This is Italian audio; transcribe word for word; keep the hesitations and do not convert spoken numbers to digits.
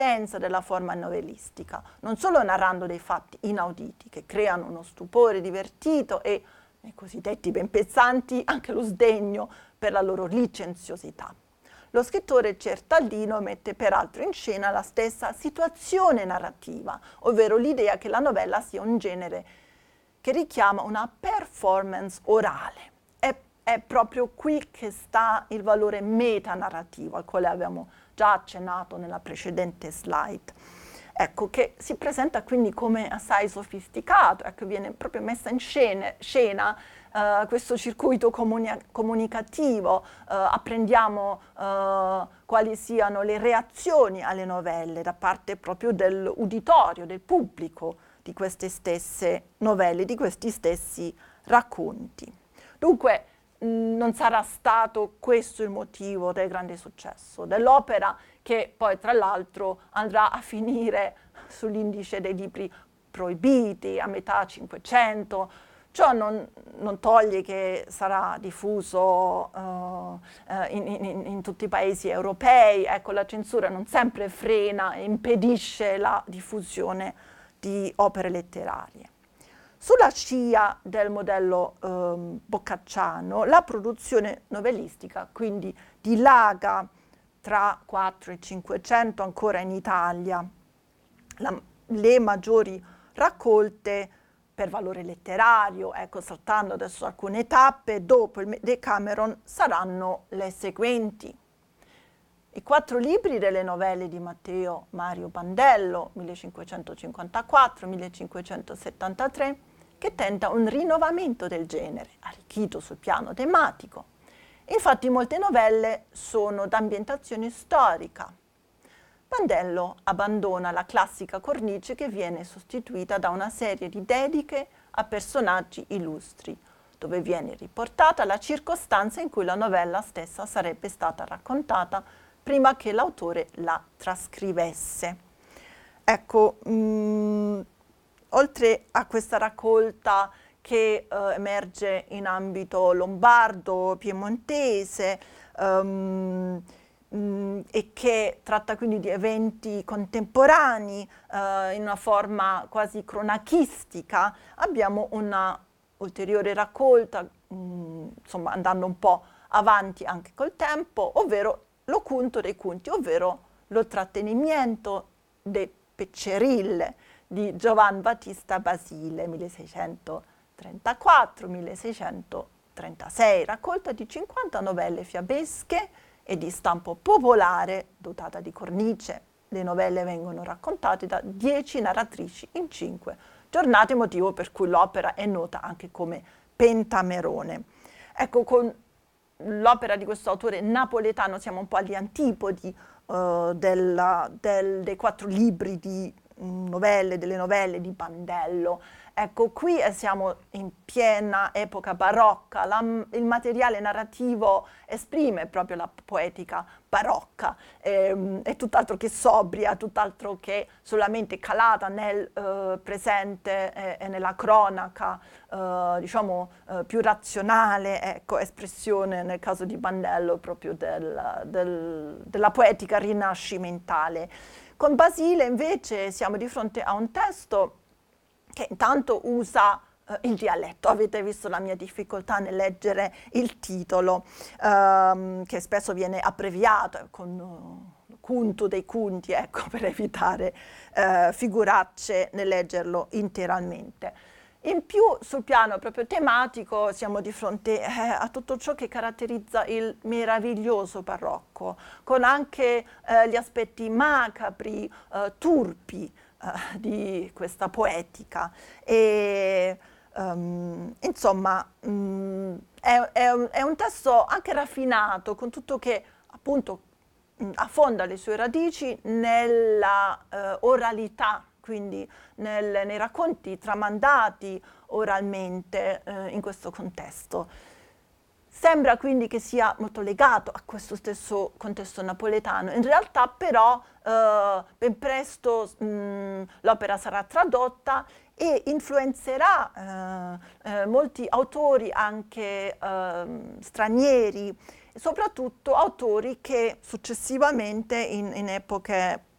potenza della forma novellistica, non solo narrando dei fatti inauditi che creano uno stupore divertito e, nei cosiddetti ben pesanti, anche lo sdegno per la loro licenziosità. Lo scrittore Certaldino mette peraltro in scena la stessa situazione narrativa, ovvero l'idea che la novella sia un genere che richiama una performance orale. È, è proprio qui che sta il valore metanarrativo, al quale abbiamo già accennato nella precedente slide. Ecco, che si presenta quindi come assai sofisticato, ecco, viene proprio messa in scena, scena uh, questo circuito comuni comunicativo, uh, apprendiamo uh, quali siano le reazioni alle novelle da parte proprio dell'uditorio, del pubblico di queste stesse novelle, di questi stessi racconti. Dunque, mh, non sarà stato questo il motivo del grande successo dell'opera, che poi tra l'altro andrà a finire sull'indice dei libri proibiti a metà Cinquecento. Ciò non, non toglie che sarà diffuso uh, in, in, in tutti i paesi europei. Ecco, la censura non sempre frena e impedisce la diffusione di opere letterarie. Sulla scia del modello um, boccacciano, la produzione novellistica quindi dilaga tra quattrocento e cinquecento ancora in Italia. La, le maggiori raccolte per valore letterario, ecco, saltando adesso alcune tappe, dopo il Decameron saranno le seguenti. I quattro libri delle novelle di Matteo Mario Bandello, millecinquecentocinquantaquattro millecinquecentosettantatré, che tenta un rinnovamento del genere, arricchito sul piano tematico. Infatti molte novelle sono d'ambientazione storica. Bandello abbandona la classica cornice che viene sostituita da una serie di dediche a personaggi illustri, dove viene riportata la circostanza in cui la novella stessa sarebbe stata raccontata prima che l'autore la trascrivesse. Ecco, mh, oltre a questa raccolta che eh, emerge in ambito lombardo, piemontese, um, mh, e che tratta quindi di eventi contemporanei eh, in una forma quasi cronachistica, abbiamo una ulteriore raccolta, mh, insomma andando un po' avanti anche col tempo, ovvero lo Cunto dei Cunti, ovvero lo trattenimento dei Peccerille di Giovan Battista Basile, milleseicentotrentaquattro milleseicentotrentasei, raccolta di cinquanta novelle fiabesche e di stampo popolare, dotata di cornice. Le novelle vengono raccontate da dieci narratrici in cinque giornate, motivo per cui l'opera è nota anche come Pentamerone. Ecco, con l'opera di questo autore napoletano siamo un po' agli antipodi uh, della, del, dei quattro libri di um, novelle, delle novelle di Bandello. Ecco, qui eh, siamo in piena epoca barocca, la, il materiale narrativo esprime proprio la poetica barocca, ehm, è tutt'altro che sobria, tutt'altro che solamente calata nel eh, presente e, e nella cronaca, eh, diciamo, eh, più razionale, ecco, espressione nel caso di Bandello proprio del, del, della poetica rinascimentale. Con Basile invece siamo di fronte a un testo che intanto usa uh, il dialetto. Avete visto la mia difficoltà nel leggere il titolo, um, che spesso viene abbreviato con uh, Cunto dei Cunti, ecco, per evitare uh, figuracce nel leggerlo interamente. In più, sul piano proprio tematico, siamo di fronte eh, a tutto ciò che caratterizza il meraviglioso barocco, con anche eh, gli aspetti macabri, eh, turpi, Uh, di questa poetica. E um, insomma um, è, è, un, è un testo anche raffinato, con tutto che appunto mh, affonda le sue radici nella uh, oralità, quindi nel, nei racconti tramandati oralmente uh, in questo contesto. Sembra quindi che sia molto legato a questo stesso contesto napoletano. In realtà però eh, ben presto l'opera sarà tradotta e influenzerà eh, eh, molti autori anche eh, stranieri, soprattutto autori che successivamente in, in epoche